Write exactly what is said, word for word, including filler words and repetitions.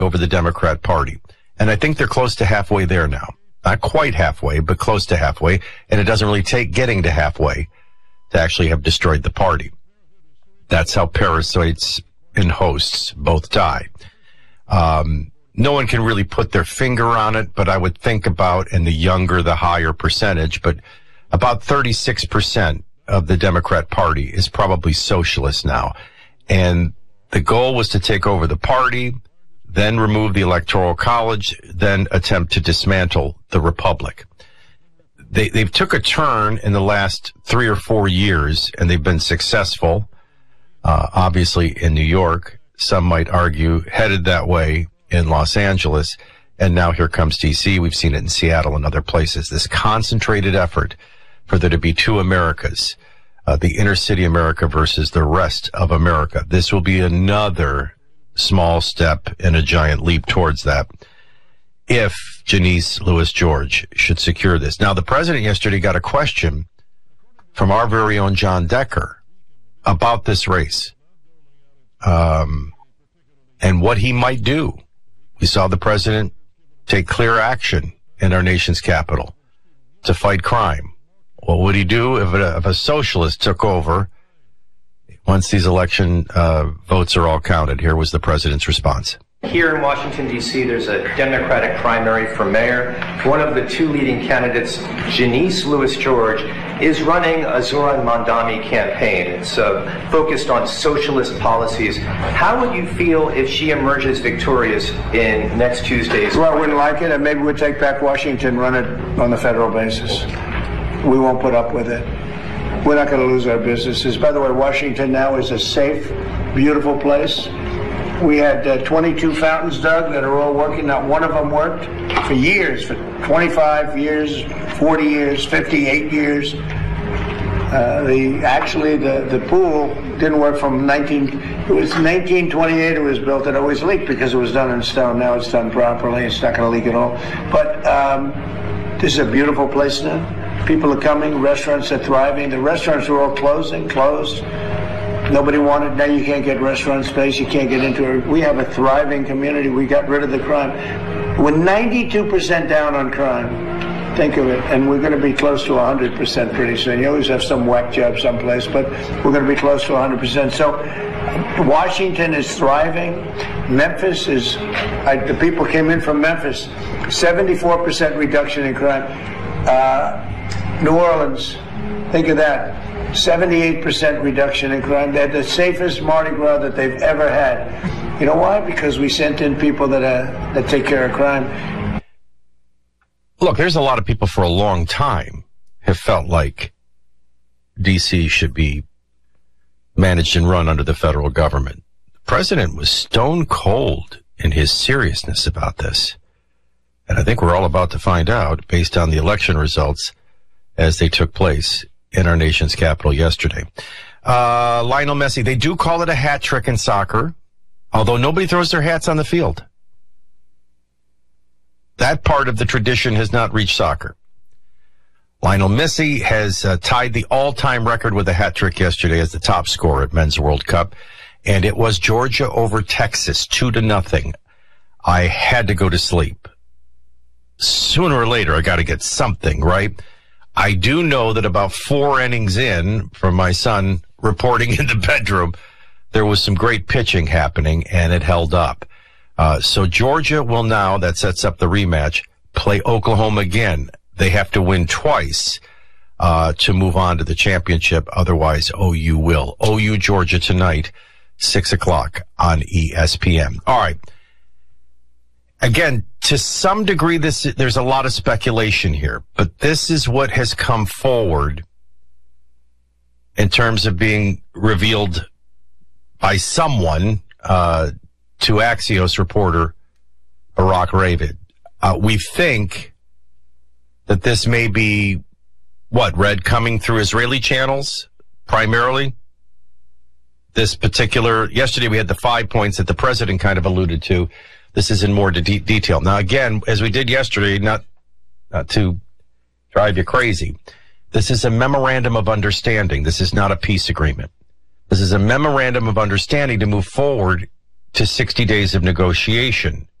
over the Democrat Party. And I think they're close to halfway there now. Not quite halfway, but close to halfway. And it doesn't really take getting to halfway to actually have destroyed the party. That's how parasites and hosts both die. Um, no one can really put their finger on it, but I would think about, and the younger, the higher percentage, but about thirty-six percent of the Democrat Party is probably socialist now. And the goal was to take over the party, then remove the Electoral College, then attempt to dismantle the Republic. They, they've took a turn in the last three or four years, and they've been successful, uh, obviously in New York. Some might argue headed that way in Los Angeles, and now here comes D C. We've seen it in Seattle and other places. This concentrated effort for there to be two Americas, uh, the inner city America versus the rest of America. This will be another small step and a giant leap towards that if Janice Louis George should secure this. Now, the president yesterday got a question from our very own John Decker about this race, um, and what he might do. We saw the president take clear action in our nation's capital to fight crime. What would he do if a, if a socialist took over once these election uh, votes are all counted? Here was the president's response. Here in Washington, D C, there's a Democratic primary for mayor. One of the two leading candidates, Janice Louis George, is running a Zoran Mandami campaign. It's uh, focused on socialist policies. How would you feel if she emerges victorious in next Tuesday's? Well, I wouldn't like it, and maybe we'd take back Washington, run it on the federal basis. We won't put up with it. We're not going to lose our businesses. By the way, Washington now is a safe, beautiful place. We had uh, twenty-two fountains dug that are all working. Not one of them worked for years, for twenty-five years, forty years, fifty-eight years. Uh, the actually the, the pool didn't work from nineteen. It was nineteen twenty-eight. It was built. It always leaked because it was done in stone. Now it's done properly. It's not going to leak at all. But um, this is a beautiful place now. People are coming. Restaurants are thriving. The restaurants are all closing, closed. Nobody wanted. Now you can't get restaurant space. You can't get into it. We have a thriving community. We got rid of the crime. We're ninety-two percent down on crime. Think of it. And we're going to be close to one hundred percent pretty soon. You always have some whack job someplace, but we're going to be close to one hundred percent. So Washington is thriving. Memphis is, I, the people came in from Memphis, seventy-four percent reduction in crime. Uh, New Orleans, think of that, seventy-eight percent reduction in crime. They're the safest Mardi Gras that they've ever had. You know why? Because we sent in people that uh, that take care of crime. Look, there's a lot of people for a long time have felt like D C should be managed and run under the federal government. The president was stone cold in his seriousness about this. And I think we're all about to find out based on the election results as they took place in our nation's capital yesterday. Uh, Lionel Messi, they do call it a hat trick in soccer, although nobody throws their hats on the field. That part of the tradition has not reached soccer. Lionel Messi has uh, tied the all-time record with a hat trick yesterday as the top scorer at Men's World Cup, and it was Georgia over Texas, two to nothing. I had to go to sleep. Sooner or later, I got to get something, right? I do know that about four innings in, from my son reporting in the bedroom, there was some great pitching happening, and it held up. Uh, so Georgia will now, that sets up the rematch, play Oklahoma again. They have to win twice uh, to move on to the championship. Otherwise, O U will. O U Georgia tonight, six o'clock on E S P N. All right. Again, to some degree, this there's a lot of speculation here, but this is what has come forward in terms of being revealed by someone uh, to Axios reporter Barack Ravid. Uh, we think that this may be, what, read coming through Israeli channels primarily? This particular, yesterday we had the five points that the president kind of alluded to. This is in more de- detail. Now, again, as we did yesterday, not, not to drive you crazy, this is a memorandum of understanding. This is not a peace agreement. This is a memorandum of understanding to move forward to sixty days of negotiation.